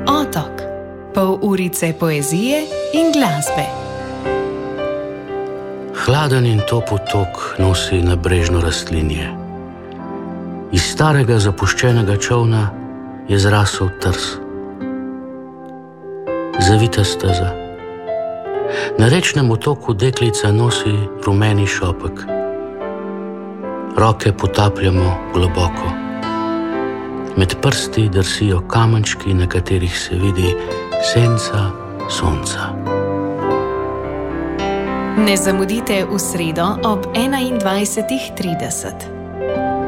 Otok. Pol urice poezije in glasbe. Hladen in topel tok nosi nabrežno rastlinje. Iz starega zapuščenega čolna je zrasel trs. Zavita steza. Na rečnem otoku deklica nosi rumeni šopek. Roke potapljamo globoko. Med prsti drsijo kamenčki, na katerih se vidi senca sonca. Ne zamudite v sredo ob 21:30.